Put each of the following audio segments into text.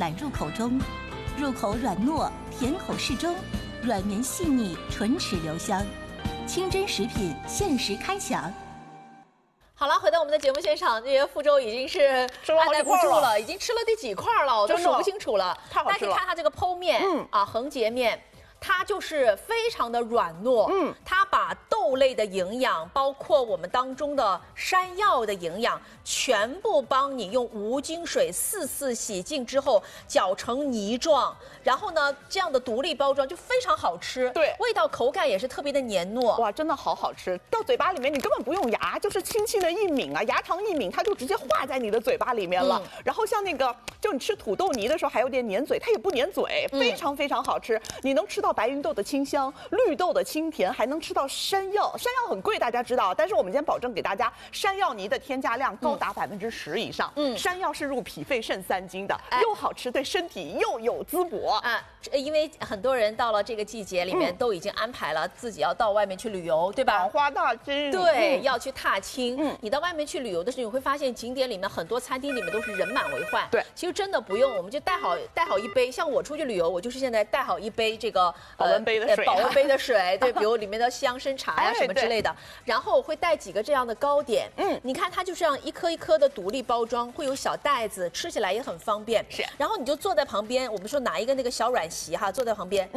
感入口中，入口软糯，甜口适中，软绵细腻，唇齿留香。清真食品限时开抢。 好了，回到我们的节目现场，这些福州已经是按耐不住了，已经吃了第几块了，我都数不清楚了。 太好吃了！ 大家可以看它这个剖面，横截面。它就是非常的软糯，它把豆类的营养，包括我们当中的山药的营养，全部帮你用无精水4次洗净之后搅成泥状，然后呢，这样的独立包装就非常好吃， 对， 味道口感也是特别的黏糯， 哇，真的好好吃，到嘴巴里面你根本不用牙，就是轻轻的一抿啊，牙长一抿，它就直接化在你的嘴巴里面了。然后像那个，就你吃土豆泥的时候还有点粘嘴，它也不粘嘴，非常非常好吃，你能吃到白云豆的清香，绿豆的清甜，还能吃到山药。山药很贵，大家知道，但是我们今天保证给大家，山药泥的添加量高达10%以上。山药是入脾肺肾3经的，又好吃，对身体又有滋补啊。因为很多人到了这个季节里面，都已经安排了自己要到外面去旅游，对吧？ 赏花大街， 对，要去踏青。你到外面去旅游的时候，你会发现景点里面很多餐厅里面都是人满为患。 对， 其实真的不用，我们就带好一杯。像我出去旅游，我就是现在带好一杯这个保温杯的水， 保温杯的水，对，比如里面的西洋参茶呀什么之类的。然后我会带几个这样的糕点。你看它就这样一颗一颗的独立包装，会有小袋子，吃起来也很方便。 是。 然后你就坐在旁边，我们说拿一个那个小软席哈，坐在旁边。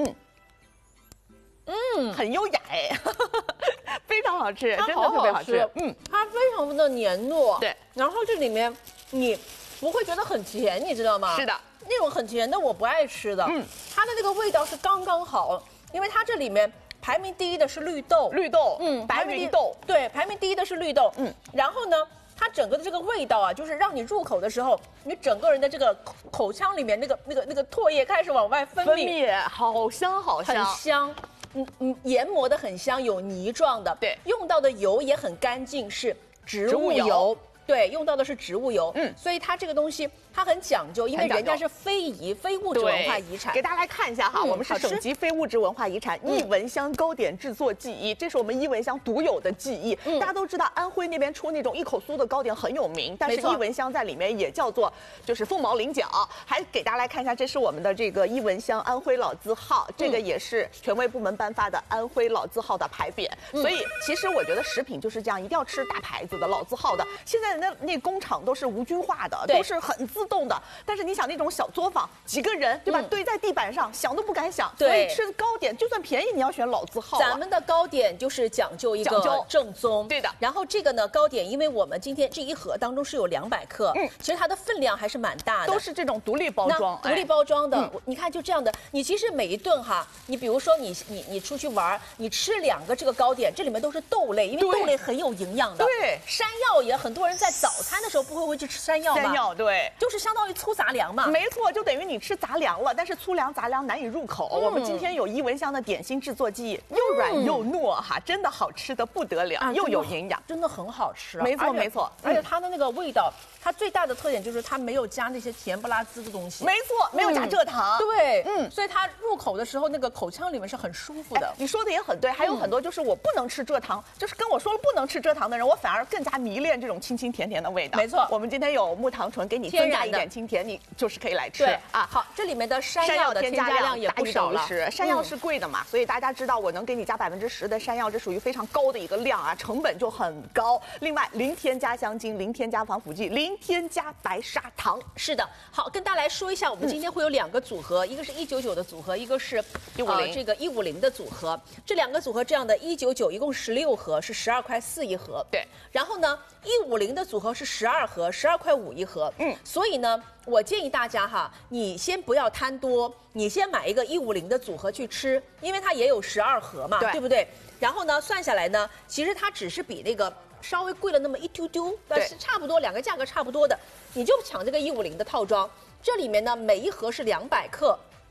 很优雅哎，非常好吃，真的特别好吃。 它非常的黏糯。 对， 然后这里面你不会觉得很甜，你知道吗？ 是的， 那种很甜的我不爱吃的。它的那个味道是刚刚好，因为它这里面排名第一的是绿豆， 白芸豆， 对，排名第一的是绿豆。然后呢，它整个的这个味道啊，就是让你入口的时候，你整个人的这个口腔里面那个唾液开始往外分泌， 好香好香， 很香。研磨的很香，有泥状的。 对， 用到的油也很干净，是植物油。对，用到的是植物油。所以它这个东西它很讲究，因为人家是非遗非物质文化遗产。 给大家来看一下哈，我们是省级非物质文化遗产艺文香糕点制作技艺，这是我们艺文香独有的技艺。大家都知道安徽那边出那种一口酥的糕点很有名，但是艺文香在里面也叫做就是凤毛麟角。还给大家来看一下，这是我们的这个艺文香安徽老字号，这个也是权威部门颁发的安徽老字号的牌匾。所以其实我觉得食品就是这样，一定要吃大牌子的老字号的。现在那工厂都是无菌化的，都是很自动的。但是你想那种小作坊，几个人对吧，堆在地板上，想都不敢想。所以吃糕点就算便宜，你要选老字号。 咱们的糕点就是讲究一个正宗， 对的。 然后这个呢，糕点，因为我们今天这一盒当中是有200克，其实它的分量还是蛮大的， 都是这种独立包装， 独立包装的。你看就这样的，你其实每一顿哈，你比如说你出去玩，你吃2个这个糕点，这里面都是豆类，因为豆类很有营养的。 对， 山药也很多人在早餐的时候不会去吃山药吗？ 山药对， 就是相当于粗杂粮嘛。 没错，就等于你吃杂粮了，但是粗粮杂粮难以入口。我们今天有艺文香的点心制作技艺，又软又糯哈，真的好吃的不得了，又有营养， 真的很好吃。 没错没错， 而且它的那个味道，它最大的特点就是它没有加那些甜不拉滋的东西。 没错，没有加蔗糖。 对，所以它入口的时候那个口腔里面是很舒服的。 你说的也很对，还有很多就是我不能吃蔗糖，就是跟我说了不能吃蔗糖的人，我反而更加迷恋这种清清甜甜的味道。 没错， 我们今天有木糖醇给你增加一点清甜，你就是可以来吃啊。好，这里面的山药的添加量也不少了。 山药是贵的嘛，所以大家知道我能给你加10%的山药，这属于非常高的一个量啊，成本就很高。另外，零添加香精，零添加防腐剂，零添加白砂糖。 是的，好，跟大家来说一下，我们今天会有2个组合，一个是199的组合，一个是 150 这个150的组合。这2个组合这样的199一共16盒，是12块4一盒。 对， 然后呢，150的组合是12盒，12块5一盒。所以呢，我建议大家哈，你先不要贪多，你先买一个150的组合去吃，因为它也有12盒嘛，对不对？然后呢，算下来呢，其实它只是比那个稍微贵了那么一丢丢，但是差不多2个价格差不多的，你就抢这个150的套装。这里面呢，每一盒是200克。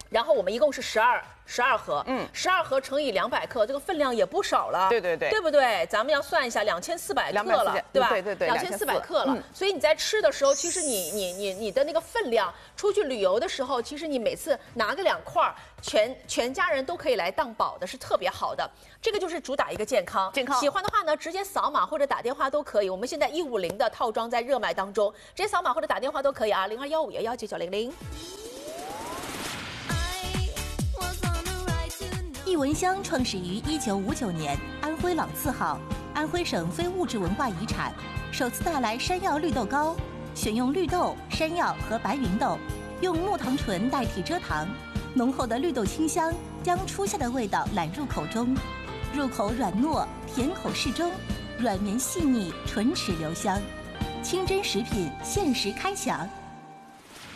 然后我们一共是12盒，12盒乘以200克，这个分量也不少了。 对对对， 对不对？咱们要算一下，2400克了，对吧？ 对对对 ，2400克了。所以你在吃的时候，其实你的那个分量，出去旅游的时候，其实你每次拿个2块，全家人都可以来当宝的，是特别好的。这个就是主打一个健康。喜欢的话呢，直接扫码或者打电话都可以。我们现在150的套装在热卖当中，直接扫码或者打电话都可以啊，0215119900。 益文香创始于1959年，安徽老字号，安徽省非物质文化遗产，首次带来山药绿豆糕，选用绿豆、山药和白芸豆，用木糖醇代替蔗糖，浓厚的绿豆清香将初夏的味道揽入口中，入口软糯，甜口适中，软绵细腻，唇齿留香。清真食品限时开抢。